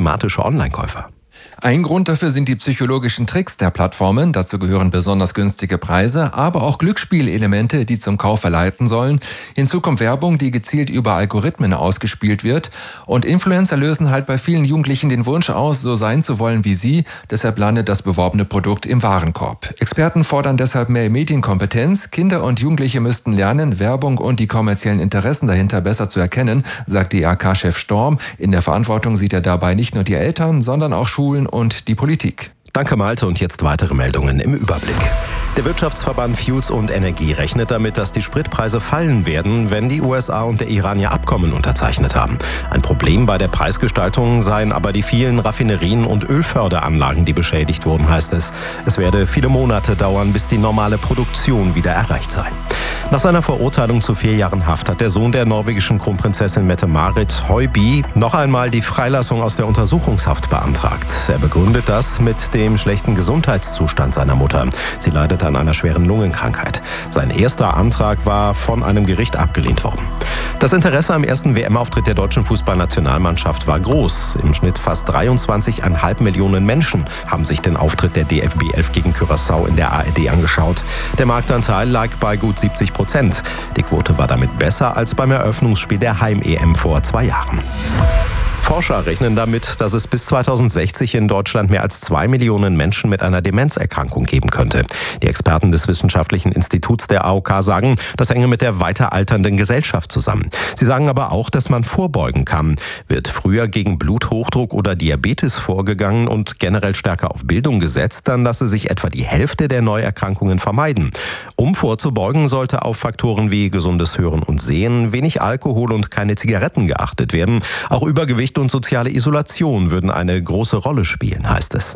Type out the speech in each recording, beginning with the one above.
systematische Online-Käufer. Ein Grund dafür sind die psychologischen Tricks der Plattformen. Dazu gehören besonders günstige Preise, aber auch Glücksspielelemente, die zum Kauf verleiten sollen. Hinzu kommt Werbung, die gezielt über Algorithmen ausgespielt wird. Und Influencer lösen halt bei vielen Jugendlichen den Wunsch aus, so sein zu wollen wie sie. Deshalb landet das beworbene Produkt im Warenkorb. Experten fordern deshalb mehr Medienkompetenz. Kinder und Jugendliche müssten lernen, Werbung und die kommerziellen Interessen dahinter besser zu erkennen, sagt IHK-Chef Storm. In der Verantwortung sieht er dabei nicht nur die Eltern, sondern auch Schulen und die Politik. Danke Malte und jetzt weitere Meldungen im Überblick. Der Wirtschaftsverband Fuels und Energie rechnet damit, dass die Spritpreise fallen werden, wenn die USA und der Iran ihr Abkommen unterzeichnet haben. Ein Problem bei der Preisgestaltung seien aber die vielen Raffinerien und Ölförderanlagen, die beschädigt wurden, heißt es. Es werde viele Monate dauern, bis die normale Produktion wieder erreicht sei. Nach seiner Verurteilung zu 4 Jahren Haft hat der Sohn der norwegischen Kronprinzessin Mette-Marit, Høiby, noch einmal die Freilassung aus der Untersuchungshaft beantragt. Er begründet das mit dem schlechten Gesundheitszustand seiner Mutter. Sie leidet an einer schweren Lungenkrankheit. Sein erster Antrag war von einem Gericht abgelehnt worden. Das Interesse am ersten WM-Auftritt der deutschen Fußballnationalmannschaft war groß. Im Schnitt fast 23,5 Millionen Menschen haben sich den Auftritt der DFB 11 gegen Curaçao in der ARD angeschaut. Der Marktanteil lag bei gut 70%. Die Quote war damit besser als beim Eröffnungsspiel der Heim-EM vor 2 Jahren. Forscher rechnen damit, dass es bis 2060 in Deutschland mehr als 2 Millionen Menschen mit einer Demenzerkrankung geben könnte. Die Experten des Wissenschaftlichen Instituts der AOK sagen, das hänge mit der weiter alternden Gesellschaft zusammen. Sie sagen aber auch, dass man vorbeugen kann. Wird früher gegen Bluthochdruck oder Diabetes vorgegangen und generell stärker auf Bildung gesetzt, dann lasse sich etwa die Hälfte der Neuerkrankungen vermeiden. Um vorzubeugen, sollte auf Faktoren wie gesundes Hören und Sehen, wenig Alkohol und keine Zigaretten geachtet werden. Auch Übergewicht und soziale Isolation würden eine große Rolle spielen, heißt es.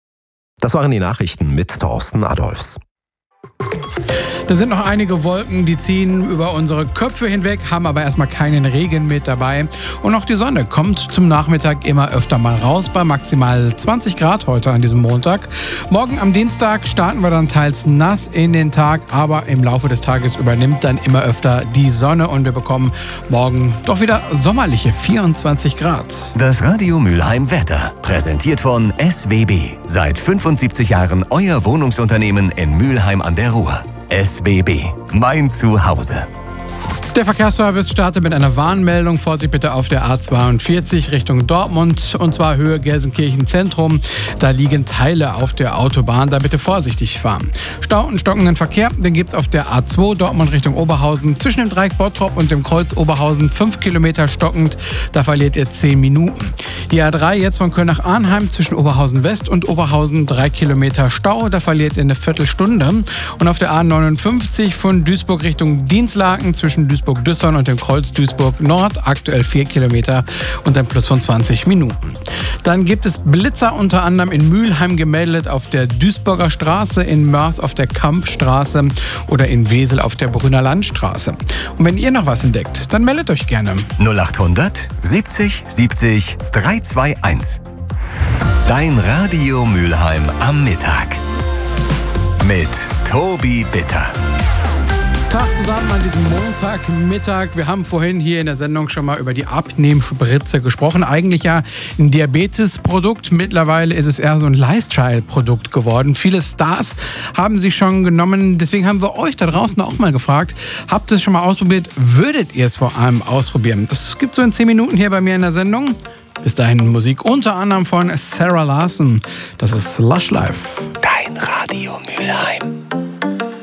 Das waren die Nachrichten mit Thorsten Adolfs. Da sind noch einige Wolken, die ziehen über unsere Köpfe hinweg, haben aber erstmal keinen Regen mit dabei. Und auch die Sonne kommt zum Nachmittag immer öfter mal raus, bei maximal 20 Grad heute an diesem Montag. Morgen am Dienstag starten wir dann teils nass in den Tag, aber im Laufe des Tages übernimmt dann immer öfter die Sonne und wir bekommen morgen doch wieder sommerliche 24 Grad. Das Radio Mülheim Wetter, präsentiert von SWB. Seit 75 Jahren euer Wohnungsunternehmen in Mülheim an der Ruhr. SWB, mein Zuhause. Der Verkehrsservice startet mit einer Warnmeldung. Vorsicht bitte auf der A42 Richtung Dortmund und zwar Höhe Gelsenkirchen Zentrum. Da liegen Teile auf der Autobahn, da bitte vorsichtig fahren. Stau und stockenden Verkehr, den gibt's auf der A2 Dortmund Richtung Oberhausen. Zwischen dem Dreieck Bottrop und dem Kreuz Oberhausen 5 Kilometer stockend, da verliert ihr 10 Minuten. Die A3 jetzt von Köln nach Arnheim zwischen Oberhausen West und Oberhausen 3 Kilometer Stau, da verliert ihr eine Viertelstunde. Und auf der A59 von Duisburg Richtung Dinslaken zwischen Duisburg-Düssern und dem Kreuz Duisburg-Nord, aktuell 4 Kilometer und ein Plus von 20 Minuten. Dann gibt es Blitzer unter anderem in Mülheim gemeldet auf der Duisburger Straße, in Mörs auf der Kampstraße oder in Wesel auf der Brünner Landstraße. Und wenn ihr noch was entdeckt, dann meldet euch gerne. 0800 70 70 321. Dein Radio Mülheim am Mittag. Mit Tobi Bitter. Tag zusammen an diesem Montagmittag. Wir haben vorhin hier in der Sendung schon mal über die Abnehmspritze gesprochen. Eigentlich ja ein Diabetesprodukt. Mittlerweile ist es eher so ein Lifestyle-Produkt geworden. Viele Stars haben sie schon genommen. Deswegen haben wir euch da draußen auch mal gefragt, habt ihr es schon mal ausprobiert? Würdet ihr es vor allem ausprobieren? Das gibt so in 10 Minuten hier bei mir in der Sendung. Bis dahin Musik unter anderem von Sarah Larson. Das ist Lush Life. Dein Radio Mülheim.